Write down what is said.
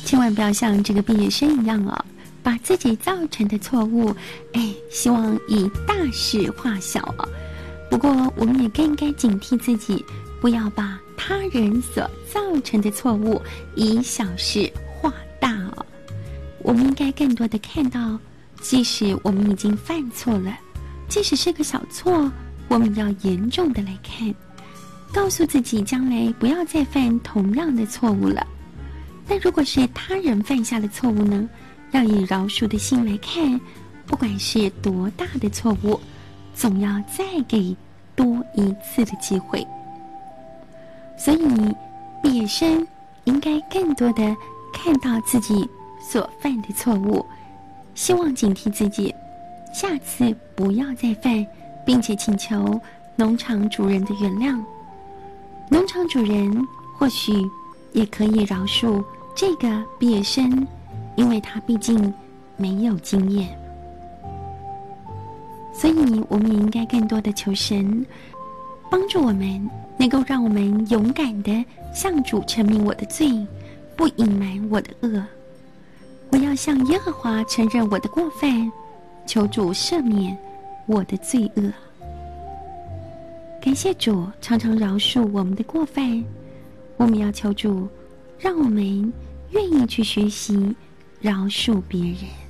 千万不要像这个毕业生一样哦，把自己造成的错误，希望以大事化小哦。不过，我们也更应该警惕自己，不要把他人所造成的错误以小事化大哦。我们应该更多的看到，即使我们已经犯错了，即使是个小错，我们要严重的来看，告诉自己将来不要再犯同样的错误了。那如果是他人犯下的错误呢，要以饶恕的心来看，不管是多大的错误，总要再给多一次的机会。所以毕业生应该更多的看到自己所犯的错误，希望警惕自己下次不要再犯，并且请求农场主人的原谅。农场主人或许也可以饶恕这个毕业生，因为他毕竟没有经验。所以我们也应该更多的求神帮助我们，能够让我们勇敢的向主承认我的罪，不隐瞒我的恶。我要向耶和华承认我的过犯，求主赦免我的罪恶。感谢主常常饶恕我们的过犯，我们要求主让我们愿意去学习饶恕别人。